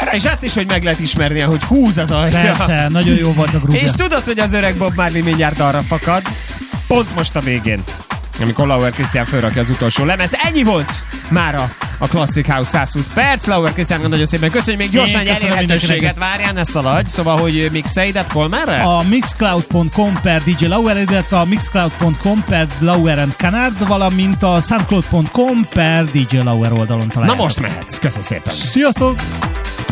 És azt is, hogy meg lehet ismerni, hogy húz az alja. Persze, nagyon jó volt a grúgja. És tudod, hogy az öreg Bob Marley mindjárt arra fakad, pont most a végén, amikor Lauer Krisztián fölrakja az utolsó lemezt. Ennyi volt mára a Classic House 120 perc. Lauer Krisztián, nagyon szépen köszönjük, még gyorsan egy elérhetőséget várjál, ne szaladj. Szóval, hogy mixeidet hol merre? A mixcloud.com/DJ Lauer, illetve a mixcloud.com/Lauer and Canard, valamint a soundcloud.com/DJ Lauer oldalon találjátok. Na most mehetsz, köszönöm szépen. Sziasztok!